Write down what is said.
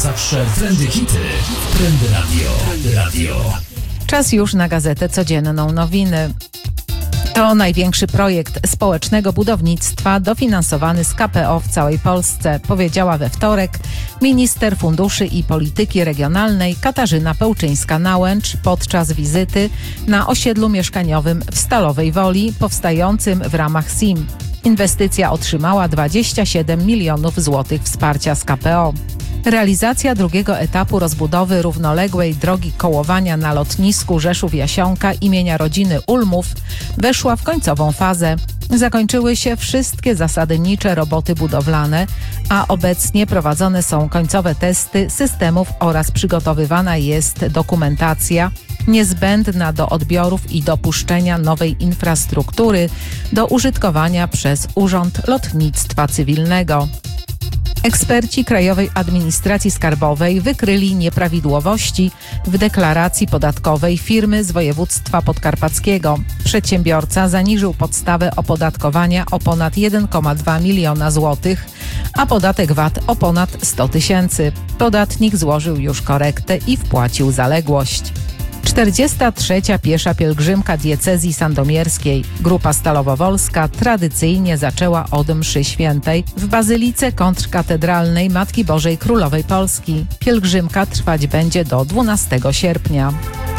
zawsze trendy hity. Trendy Radio. Czas już na Gazetę Codzienną Nowiny. To największy projekt społecznego budownictwa dofinansowany z KPO w całej Polsce, powiedziała we wtorek minister funduszy i polityki regionalnej Katarzyna Pełczyńska-Nałęcz podczas wizyty na osiedlu mieszkaniowym w Stalowej Woli, powstającym w ramach SIM. Inwestycja otrzymała 27 milionów złotych wsparcia z KPO. Realizacja drugiego etapu rozbudowy równoległej drogi kołowania na lotnisku Rzeszów-Jasionka imienia rodziny Ulmów weszła w końcową fazę. Zakończyły się wszystkie zasadnicze roboty budowlane, a obecnie prowadzone są końcowe testy systemów oraz przygotowywana jest dokumentacja niezbędna do odbiorów i dopuszczenia nowej infrastruktury do użytkowania przez Urząd Lotnictwa Cywilnego. Eksperci Krajowej Administracji Skarbowej wykryli nieprawidłowości w deklaracji podatkowej firmy z województwa podkarpackiego. Przedsiębiorca zaniżył podstawę opodatkowania o ponad 1,2 miliona złotych, a podatek VAT o ponad 100 tysięcy. Podatnik złożył już korektę i wpłacił zaległość. 43. piesza pielgrzymka diecezji sandomierskiej. Grupa Stalowo-Wolska tradycyjnie zaczęła od mszy świętej w Bazylice Kontrkatedralnej Matki Bożej Królowej Polski. Pielgrzymka trwać będzie do 12 sierpnia.